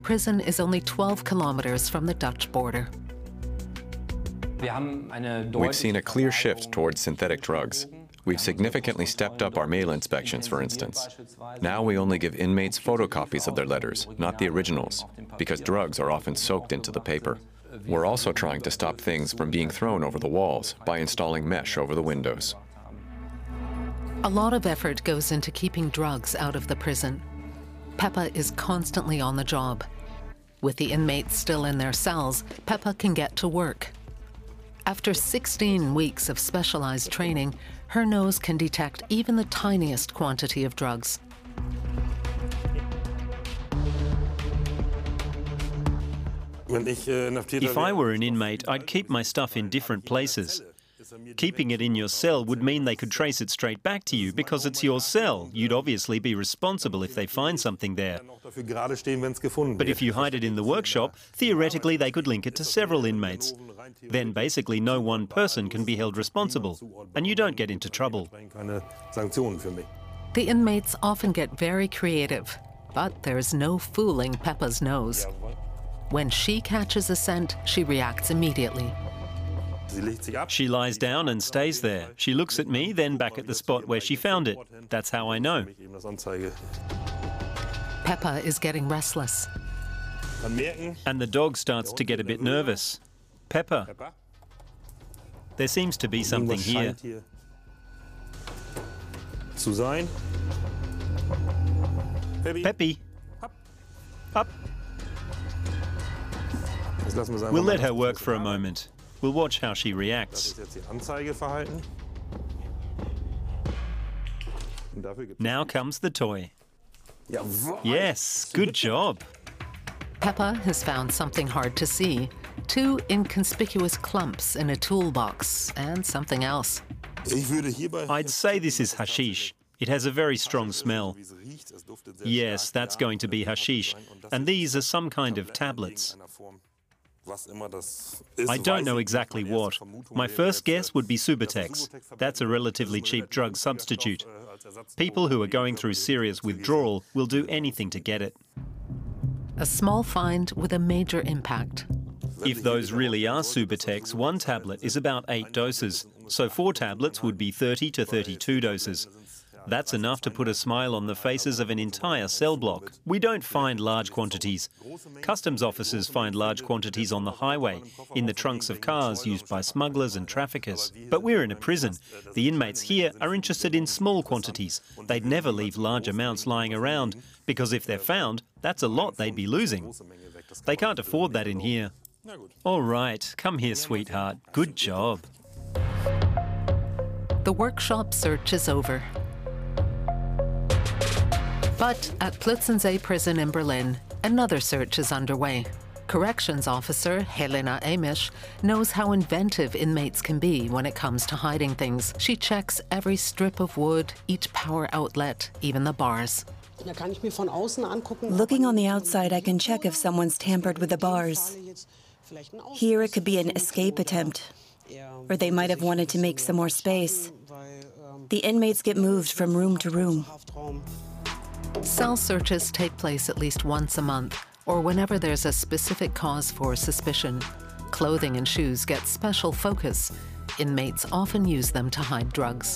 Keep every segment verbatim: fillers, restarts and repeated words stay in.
Prison is only twelve kilometers from the Dutch border. We've seen a clear shift towards synthetic drugs. We've significantly stepped up our mail inspections, for instance. Now we only give inmates photocopies of their letters, not the originals, because drugs are often soaked into the paper. We're also trying to stop things from being thrown over the walls by installing mesh over the windows. A lot of effort goes into keeping drugs out of the prison. Peppa is constantly on the job. With the inmates still in their cells, Peppa can get to work. After sixteen weeks of specialized training, her nose can detect even the tiniest quantity of drugs. If I were an inmate, I'd keep my stuff in different places. Keeping it in your cell would mean they could trace it straight back to you because it's your cell. You'd obviously be responsible if they find something there. But if you hide it in the workshop, theoretically they could link it to several inmates. Then basically no one person can be held responsible, and you don't get into trouble. The inmates often get very creative, but there's no fooling Peppa's nose. When she catches a scent, she reacts immediately. She lies down and stays there. She looks at me, then back at the spot where she found it. That's how I know. Peppa is getting restless. And the dog starts to get a bit nervous. Peppa. There seems to be something here. Peppy. Up. We'll let her work for a moment. We'll watch how she reacts. Now comes the toy. Yes, good job. Peppa has found something hard to see. Two inconspicuous clumps in a toolbox and something else. I'd say this is hashish. It has a very strong smell. Yes, that's going to be hashish. And these are some kind of tablets. I don't know exactly what. My first guess would be Subutex. That's a relatively cheap drug substitute. People who are going through serious withdrawal will do anything to get it. A small find with a major impact. If those really are Subutex, one tablet is about eight doses, so four tablets would be thirty to thirty-two doses. That's enough to put a smile on the faces of an entire cell block. We don't find large quantities. Customs officers find large quantities on the highway, in the trunks of cars used by smugglers and traffickers. But we're in a prison. The inmates here are interested in small quantities. They'd never leave large amounts lying around, because if they're found, that's a lot they'd be losing. They can't afford that in here. All right, come here, sweetheart. Good job. The workshop search is over. But at Plötzensee prison in Berlin, another search is underway. Corrections officer Helena Amish knows how inventive inmates can be when it comes to hiding things. She checks every strip of wood, each power outlet, even the bars. Looking on the outside, I can check if someone's tampered with the bars. Here it could be an escape attempt, or they might have wanted to make some more space. The inmates get moved from room to room. Cell searches take place at least once a month, or whenever there's a specific cause for suspicion. Clothing and shoes get special focus. Inmates often use them to hide drugs.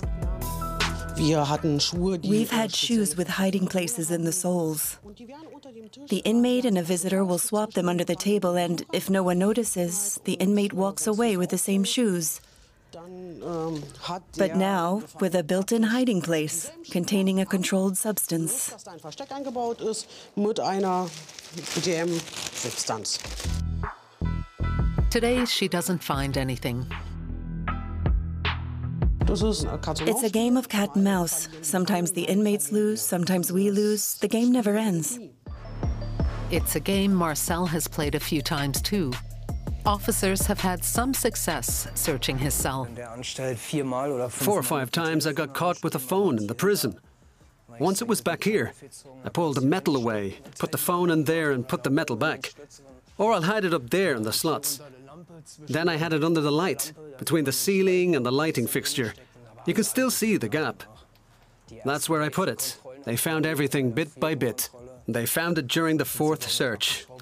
We've had shoes with hiding places in the soles. The inmate and a visitor will swap them under the table, and if no one notices, the inmate walks away with the same shoes. But now, with a built-in hiding place containing a controlled substance. Today, she doesn't find anything. It's a game of cat and mouse. Sometimes the inmates lose, sometimes we lose. The game never ends. It's a game Marcel has played a few times too. Officers have had some success searching his cell. Four or five times I got caught with a phone in the prison. Once it was back here. I pulled the metal away, put the phone in there and put the metal back. Or I'll hide it up there in the slots. Then I had it under the light, between the ceiling and the lighting fixture. You can still see the gap. That's where I put it. They found everything bit by bit. They found it during the fourth search.